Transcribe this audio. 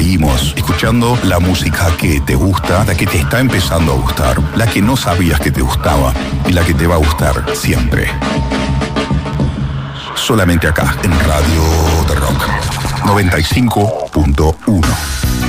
seguimos escuchando la música que te gusta, la que te está empezando a gustar, la que no sabías que te gustaba y la que te va a gustar siempre. Solamente acá, en Radio The Rock 95.1.